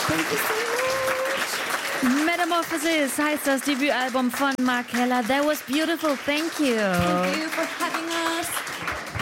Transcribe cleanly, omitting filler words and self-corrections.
Thank you so much. Metamorphosis heißt das Debütalbum von Mark Keller. That was beautiful. Thank you. Thank you for having us.